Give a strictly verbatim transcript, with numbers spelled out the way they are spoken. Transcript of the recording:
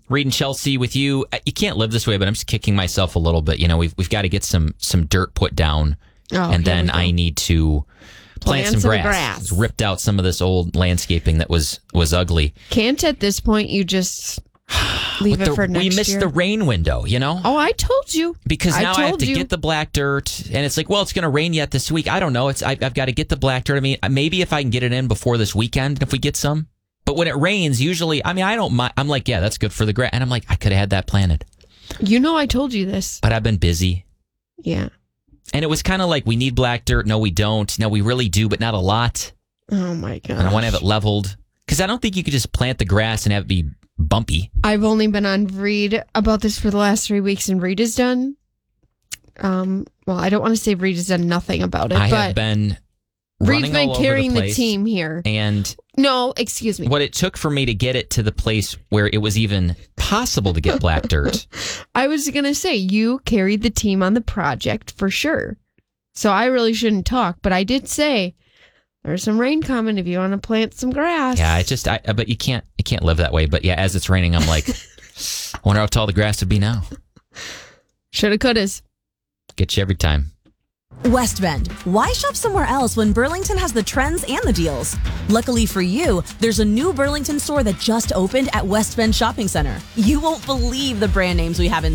Reed and Chelsea with you. You can't live this way, but I'm just kicking myself a little bit. You know, we've we've got to get some some dirt put down, oh, and then I need to plant, plant some, some grass. grass. Ripped out some of this old landscaping that was was ugly. Can't at this point you just leave it the, for next year? We missed year? the rain window, you know? Oh, I told you. Because now I, I have to you. get the black dirt, and it's like, well, it's going to rain yet this week. I don't know. It's I, I've got to get the black dirt. I mean, maybe if I can get it in before this weekend, if we get some. But when it rains, usually, I mean, I don't mind. I'm like, yeah, that's good for the grass. And I'm like, I could have had that planted. You know I told you this. But I've been busy. Yeah. And it was kind of like, we need black dirt. No, we don't. No, we really do, but not a lot. Oh, my God. And I want to have it leveled. Because I don't think you could just plant the grass and have it be bumpy. I've only been on Reed about this for the last three weeks, and Reed has done, um, well, I don't want to say Reed has done nothing about it, I but have been Reed's been carrying the, the team here. And no, excuse me. What it took for me to get it to the place where it was even possible to get black dirt. I was going to say, you carried the team on the project for sure. So I really shouldn't talk, but I did say, there's some rain coming if you want to plant some grass. Yeah, I just, I, but you can't, you can't live that way. But yeah, as it's raining, I'm like, I wonder how tall the grass would be now. Shoulda, couldas. Get you every time. West Bend. Why shop somewhere else when Burlington has the trends and the deals? Luckily for you, there's a new Burlington store that just opened at West Bend Shopping Center. You won't believe the brand names we have in